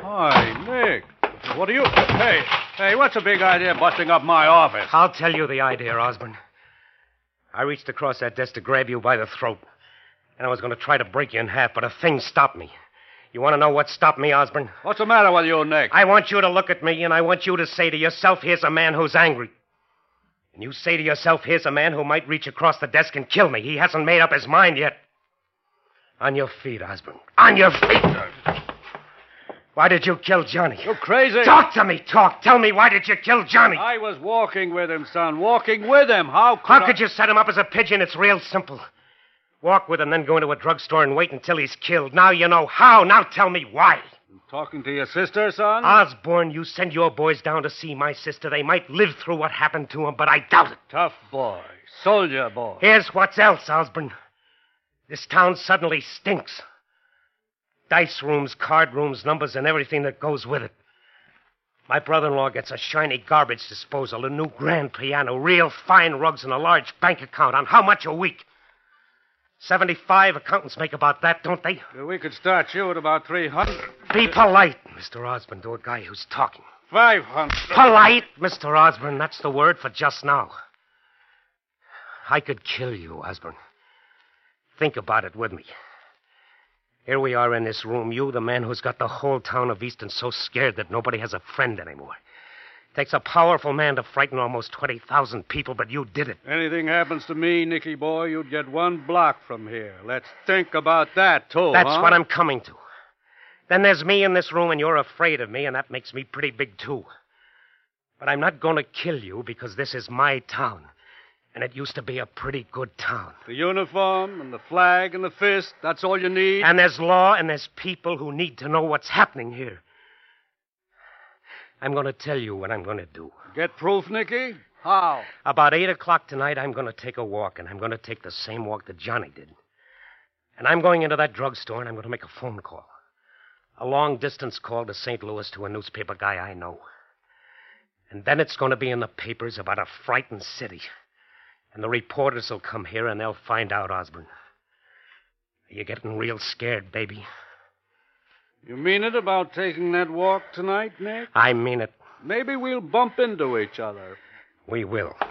Hi, Nick. What are you... Hey, what's the big idea busting up my office? I'll tell you the idea, Osborne. I reached across that desk to grab you by the throat. And I was going to try to break you in half, but a thing stopped me. You want to know what stopped me, Osborne? What's the matter with you, Nick? I want you to look at me, and I want you to say to yourself, here's a man who's angry. And you say to yourself, here's a man who might reach across the desk and kill me. He hasn't made up his mind yet. On your feet, Osborne. On your feet. Why did you kill Johnny? You crazy? Talk to me, talk. Tell me, why did you kill Johnny? I was walking with him, son. Walking with him. How could you set him up as a pigeon? It's real simple. Walk with him, then go into a drugstore and wait until he's killed. Now you know how. Now tell me why. You talking to your sister, son? Osborne, you send your boys down to see my sister. They might live through what happened to him, but I doubt it. Tough boy. Soldier boy. Here's what's else, Osborne. This town suddenly stinks. Dice rooms, card rooms, numbers, and everything that goes with it. My brother-in-law gets a shiny garbage disposal, a new grand piano, real fine rugs, and a large bank account. On how much a week? 75 accountants make about that, don't they? We could start you at about 300. Be polite, Mr. Osborne, to a guy who's talking. 500. Polite, Mr. Osborne. That's the word for just now. I could kill you, Osborne. Think about it with me. Here we are in this room. You, the man who's got the whole town of Easton so scared that nobody has a friend anymore. Takes a powerful man to frighten almost 20,000 people, but you did it. Anything happens to me, Nicky boy, you'd get 1 block from here. Let's think about that, too, That's what I'm coming to. Then there's me in this room, and you're afraid of me, and that makes me pretty big, too. But I'm not going to kill you because this is my town. And it used to be a pretty good town. The uniform and the flag and the fist, that's all you need? And there's law and there's people who need to know what's happening here. I'm going to tell you what I'm going to do. Get proof, Nicky? How? About 8 o'clock tonight, I'm going to take a walk, and I'm going to take the same walk that Johnny did. And I'm going into that drugstore, and I'm going to make a phone call. A long-distance call to St. Louis to a newspaper guy I know. And then it's going to be in the papers about a frightened city. And the reporters will come here, and they'll find out, Osborne. Are you getting real scared, baby? You mean it about taking that walk tonight, Nick? I mean it. Maybe we'll bump into each other. We will.